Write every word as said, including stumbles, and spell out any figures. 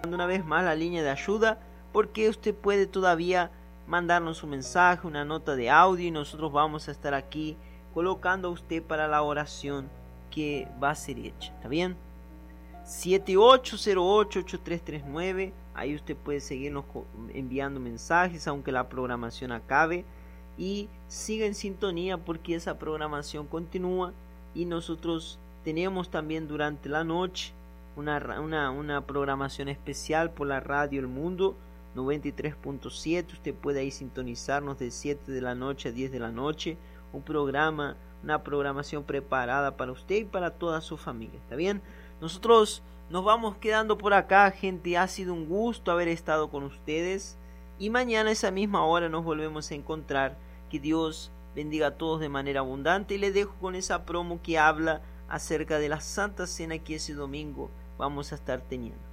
recordando una vez más la línea de ayuda, porque usted puede todavía mandarnos un mensaje, una nota de audio, y nosotros vamos a estar aquí colocando a usted para la oración que va a ser hecha. ¿Está bien? siete ocho cero ocho, ocho tres tres nueve. Ahí usted puede seguirnos enviando mensajes aunque la programación acabe, y siga en sintonía porque esa programación continúa, y nosotros tenemos también durante la noche una, una, una programación especial por la radio El Mundo noventa y tres punto siete. Usted puede ahí sintonizarnos de siete de la noche a diez de la noche, un programa, una programación preparada para usted y para toda su familia. ¿Está bien? Nosotros nos vamos quedando por acá, gente. Ha sido un gusto haber estado con ustedes, y mañana a esa misma hora nos volvemos a encontrar. Que Dios bendiga a todos de manera abundante, y les dejo con esa promo que habla acerca de la Santa Cena que ese domingo vamos a estar teniendo.